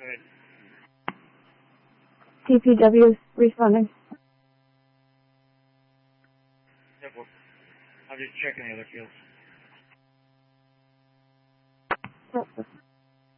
ahead. TPW is responding. Yep, I'm just checking the other fields. Yep.